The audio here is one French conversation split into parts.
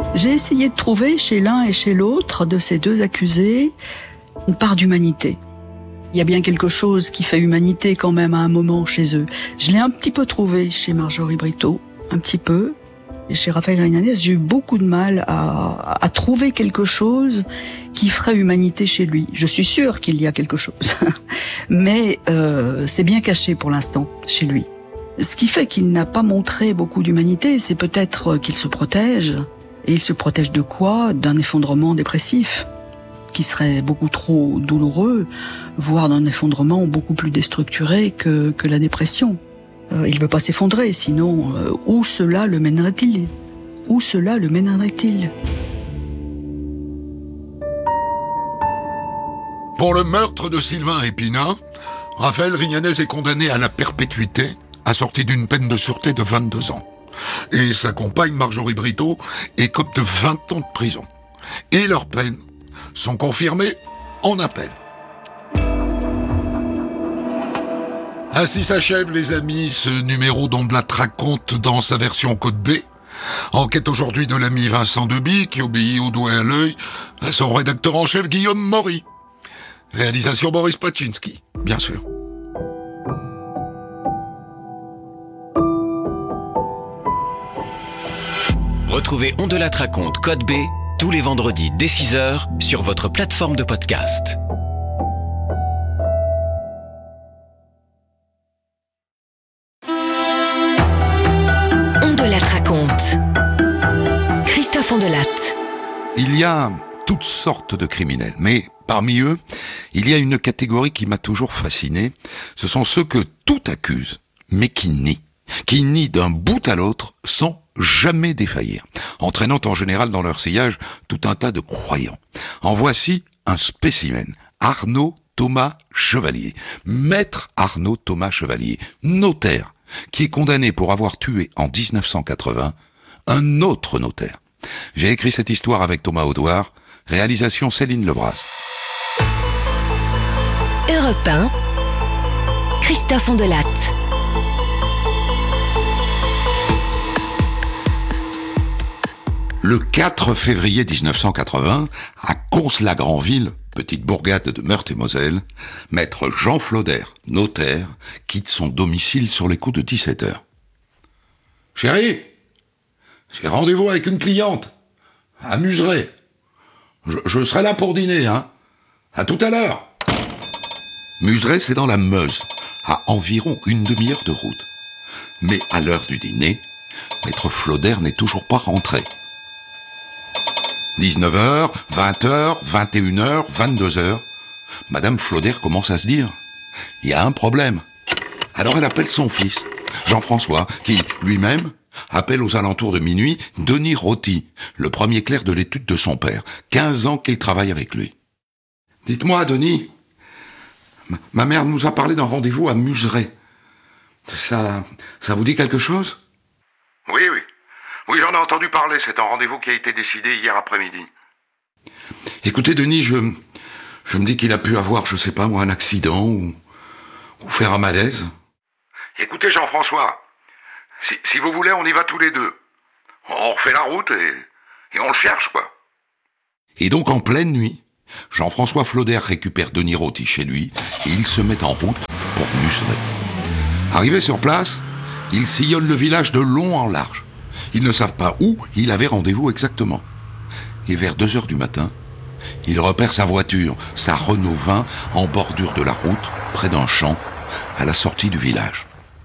J'ai essayé de trouver chez l'un et chez l'autre de ces deux accusés une part d'humanité. Il y a bien quelque chose qui fait humanité quand même à un moment chez eux. Je l'ai un petit peu trouvé chez Marjorie Brito, un petit peu. Et chez Raphaël Rignanès, j'ai eu beaucoup de mal à trouver quelque chose qui ferait humanité chez lui. Je suis sûre qu'il y a quelque chose, mais c'est bien caché pour l'instant chez lui. Ce qui fait qu'il n'a pas montré beaucoup d'humanité, c'est peut-être qu'il se protège. Et il se protège de quoi ? D'un effondrement dépressif, qui serait beaucoup trop douloureux, voire d'un effondrement beaucoup plus déstructuré que la dépression. Il ne veut pas s'effondrer, sinon où cela le mènerait-il ? Où cela le mènerait-il ? Pour le meurtre de Sylvain Épinat, Raphaël Rignanès est condamné à la perpétuité, assorti d'une peine de sûreté de 22 ans. Et sa compagne Marjorie Brito écope de 20 ans de prison. Et leurs peines sont confirmées en appel. Ainsi s'achève, les amis, ce numéro dont de la raconte dans sa version Code B. Enquête aujourd'hui de l'ami Vincent Deby, qui obéit au doigt et à l'œil à son rédacteur en chef Guillaume Maury. Réalisation Boris Paczynski, bien sûr. Retrouvez On de la raconte Code B tous les vendredis dès 6h sur votre plateforme de podcast. On de la raconte. Christophe Ondelatte. Il y a toutes sortes de criminels, mais parmi eux, il y a une catégorie qui m'a toujours fasciné. Ce sont ceux que tout accuse, mais qui nient d'un bout à l'autre sans jamais défaillir, entraînant en général dans leur sillage tout un tas de croyants. En voici un spécimen, Arnaud Thomas Chevalier, maître Arnaud Thomas Chevalier, notaire, qui est condamné pour avoir tué en 1980 un autre notaire. J'ai écrit cette histoire avec Thomas Audouard, réalisation Céline Lebras. Europe 1, Christophe Ondelatte. Le 4 février 1980, à Cons-la-Granville, petite bourgade de Meurthe-et-Moselle, maître Jean Flauder, notaire, quitte son domicile sur les coups de 17h. « Chérie, j'ai rendez-vous avec une cliente, à Muserey. Je serai là pour dîner, hein. À tout à l'heure. » Muserey, c'est dans la Meuse, à environ une demi-heure de route. Mais à l'heure du dîner, maître Flauder n'est toujours pas rentré. 19h, 20h, 21h, 22h, Madame Flauder commence à se dire « Il y a un problème ». Alors elle appelle son fils, Jean-François, qui, lui-même, appelle aux alentours de minuit Denis Roty, le premier clerc de l'étude de son père, 15 ans qu'il travaille avec lui. « Dites-moi, Denis, ma mère nous a parlé d'un rendez-vous à Muserey. Ça vous dit quelque chose ?» « Oui. Oui, j'en ai entendu parler, c'est un rendez-vous qui a été décidé hier après-midi. » « Écoutez, Denis, je me dis qu'il a pu avoir, je sais pas moi, un accident ou faire un malaise. »« Écoutez, Jean-François, si vous voulez, on y va tous les deux. On refait la route et on le cherche, quoi. » Et donc, en pleine nuit, Jean-François Flauder récupère Denis Roty chez lui et ils se mettent en route pour Muserey. Arrivés sur place, ils sillonnent le village de long en large. Ils ne savent pas où il avait rendez-vous exactement. Et vers 2h du matin, il repère sa voiture, sa Renault 20, en bordure de la route, près d'un champ, à la sortie du village.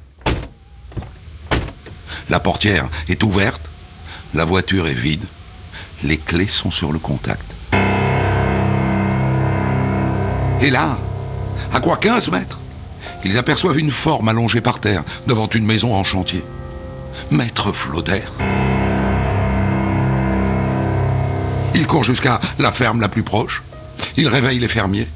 La portière est ouverte, la voiture est vide, les clés sont sur le contact. Et là, à quoi 15 mètres, ils aperçoivent une forme allongée par terre, devant une maison en chantier. Maître Flauder. Il court jusqu'à la ferme la plus proche. Il réveille les fermiers.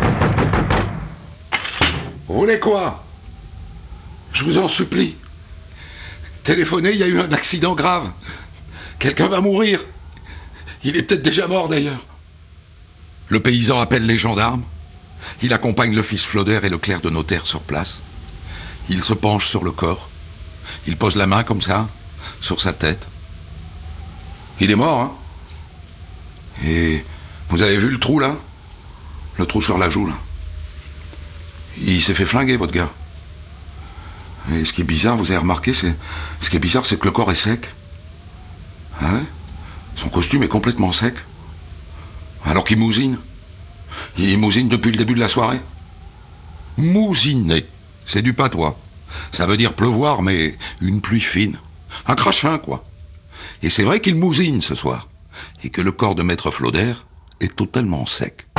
« Vous voulez quoi ? Je vous en supplie. Téléphonez, il y a eu un accident grave. Quelqu'un va mourir. Il est peut-être déjà mort d'ailleurs. » Le paysan appelle les gendarmes. Il accompagne le fils Flauder et le clerc de notaire sur place. Il se penche sur le corps. Il pose la main comme ça, sur sa tête. Il est mort, hein ? Et vous avez vu le trou, là? Le trou sur la joue, là. Il s'est fait flinguer, votre gars. Et ce qui est bizarre, vous avez remarqué, c'est que le corps est sec. Ah ouais? Son costume est complètement sec. Alors qu'il mousine. Il mousine depuis le début de la soirée. Mousiner, c'est du patois. Ça veut dire pleuvoir, mais une pluie fine. Un crachin, quoi. Et c'est vrai qu'il mousine ce soir. Et que le corps de maître Flauder est totalement sec.